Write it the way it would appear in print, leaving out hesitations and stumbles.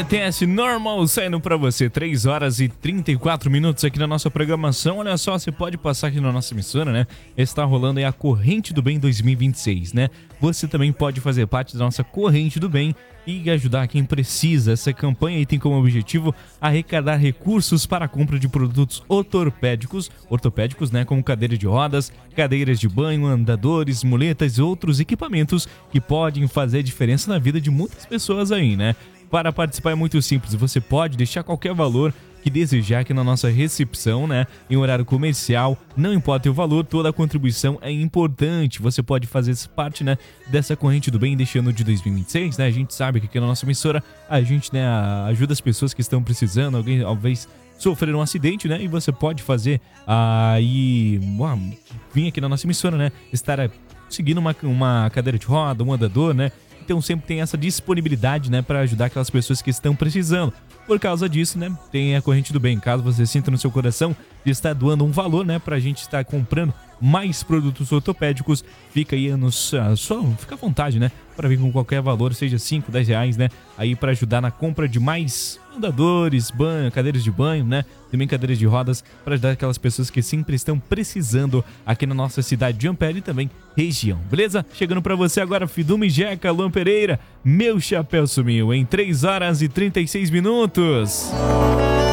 BTS Normal saindo pra você, 3 horas e 34 minutos aqui na nossa programação. Olha só, você pode passar aqui na nossa emissora, né? Está rolando aí a Corrente do Bem 2026, né? Você também pode fazer parte da nossa Corrente do Bem e ajudar quem precisa. Essa campanha aí tem como objetivo arrecadar recursos para a compra de produtos ortopédicos, né, como cadeira de rodas, cadeiras de banho, andadores, muletas e outros equipamentos que podem fazer diferença na vida de muitas pessoas aí, né? Para participar é muito simples, você pode deixar qualquer valor que desejar aqui na nossa recepção, né, em horário comercial, não importa o valor, toda a contribuição é importante. Você pode fazer parte, né, dessa corrente do bem deste ano de 2026, né? A gente sabe que aqui na nossa emissora a gente, né, ajuda as pessoas que estão precisando, alguém talvez sofrer um acidente, né, e você pode fazer aí, vir aqui na nossa emissora, né, estar seguindo uma cadeira de roda, um andador, né. Então sempre tem essa disponibilidade, né, para ajudar aquelas pessoas que estão precisando. Por causa disso, né, tem a Corrente do Bem. Caso você sinta no seu coração de estar doando um valor, né, pra gente estar comprando mais produtos ortopédicos, fica aí fica à vontade, né, para vir com qualquer valor, seja 5, 10 reais, né, aí para ajudar na compra de mais andadores, cadeiras de banho, né, também cadeiras de rodas, para ajudar aquelas pessoas que sempre estão precisando aqui na nossa cidade de Ampere e também região, beleza? Chegando para você agora, Fidume Jeca, Luan Pereira, Meu Chapéu Sumiu, em 3 horas e 36 minutos.